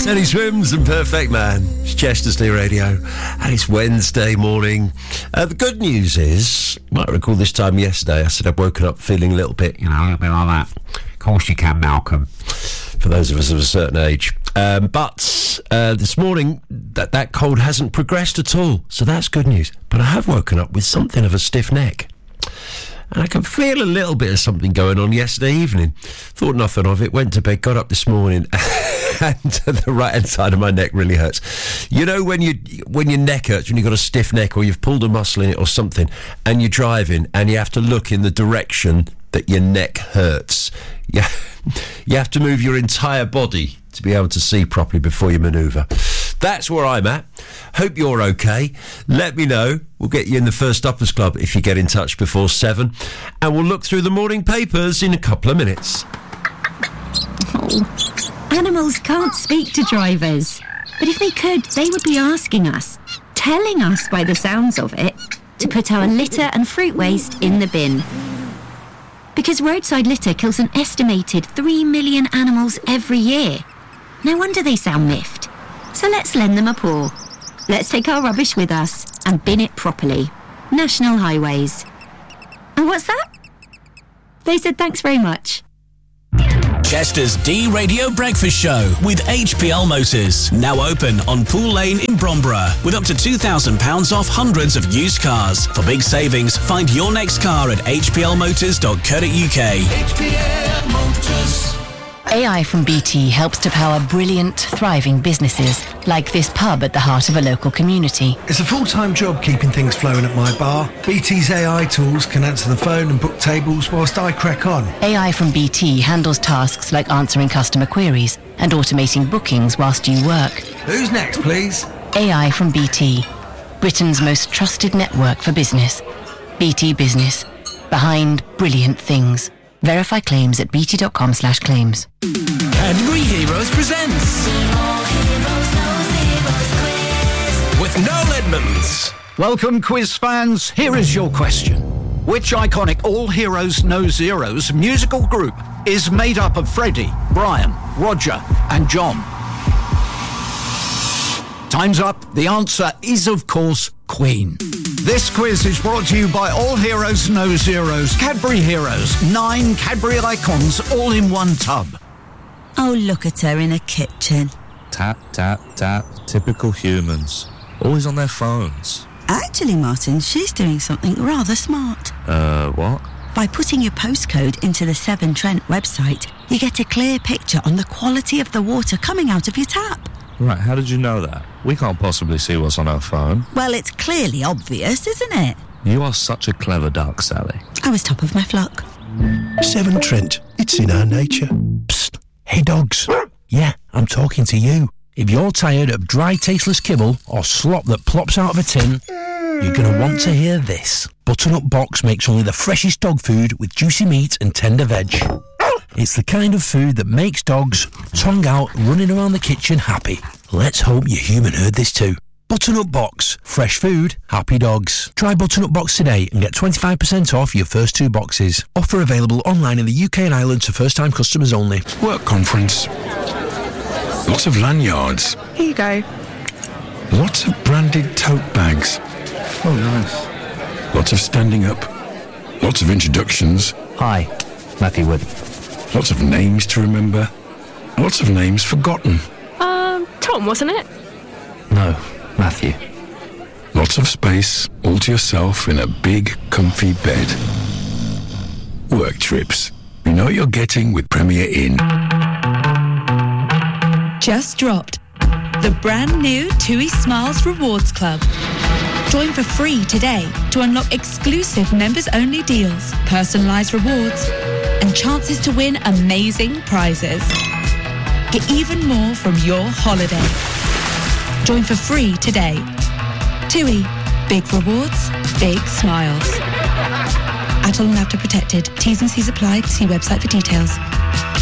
And he swims and Perfect Man. It's Chestersley Radio. And it's Wednesday morning. The good news is, you might recall this time yesterday, I said I'd woken up feeling a little bit, a little bit like that. Of course you can, Malcolm. For those of us of a certain age. But this morning, that cold hasn't progressed at all. So that's good news. But I have woken up with something of a stiff neck. And I can feel a little bit of something going on yesterday evening. Thought nothing of it, went to bed, got up this morning, and the right-hand side of my neck really hurts. You know when your neck hurts, when you've got a stiff neck or you've pulled a muscle in it or something, and you're driving and you have to look in the direction that your neck hurts. Yeah, you have to move your entire body to be able to see properly before you manoeuvre. That's where I'm at. Hope you're okay. Let me know. We'll get you in the First Uppers Club if you get in touch before 7. And we'll look through the morning papers in a couple of minutes. Oh, animals can't speak to drivers. But if they could, they would be asking us, telling us by the sounds of it, to put our litter and fruit waste in the bin. Because roadside litter kills an estimated 3 million animals every year. No wonder they sound miffed. So let's lend them a paw. Let's take our rubbish with us and bin it properly. National Highways. And what's that? They said thanks very much. Chester's D Radio Breakfast Show with HPL Motors. Now open on Pool Lane in Bromborough with up to £2,000 off hundreds of used cars. For big savings, find your next car at hplmotors.co.uk. HPL Motors. AI from BT helps to power brilliant, thriving businesses, like this pub at the heart of a local community. It's a full-time job keeping things flowing at my bar. BT's AI tools can answer the phone and book tables whilst I crack on. AI from BT handles tasks like answering customer queries and automating bookings whilst you work. Who's next, please? AI from BT, Britain's most trusted network for business. BT Business, behind brilliant things. Verify claims at bt.com/claims. Cadbury Heroes presents with Noel Edmonds. Welcome, quiz fans. Here is your question. Which iconic All Heroes No Zeros musical group is made up of Freddie, Brian, Roger and John? Time's up. The answer is, of course, Queen. This quiz is brought to you by All Heroes No Zeros. Cadbury Heroes. 9 Cadbury icons all in one tub. Oh, look at her in a kitchen. Tap, tap, tap. Typical humans. Always on their phones. Actually, Martin, she's doing something rather smart. What? By putting your postcode into the Severn Trent website, you get a clear picture on the quality of the water coming out of your tap. Right, how did you know that? We can't possibly see what's on our phone. Well, it's clearly obvious, isn't it? You are such a clever duck, Sally. I was top of my flock. Severn Trent, it's in our nature. Psst, hey dogs. Yeah, I'm talking to you. If you're tired of dry, tasteless kibble or slop that plops out of a tin, you're going to want to hear this. Butternut Box makes only the freshest dog food with juicy meat and tender veg. It's the kind of food that makes dogs, tongue out, running around the kitchen happy. Let's hope your human heard this too. Butternut Box. Fresh food, happy dogs. Try Butternut Box today and get 25% off your first 2 boxes. Offer available online in the UK and Ireland to first-time customers only. Work conference. Lots of lanyards. Here you go. Lots of branded tote bags. Oh, nice. Lots of standing up. Lots of introductions. Hi, Matthew Wood. Lots of names to remember. Lots of names forgotten. Tom, wasn't it? No, Matthew. Lots of space, all to yourself in a big, comfy bed. Work trips. You know what you're getting with Premier Inn. Just dropped. The brand new TUI Smiles Rewards Club. Join for free today to unlock exclusive members-only deals, personalised rewards, and chances to win amazing prizes. Get even more from your holiday. Join for free today. TUI. Big rewards, big smiles. At all and after protected. T's and C's apply. See website for details.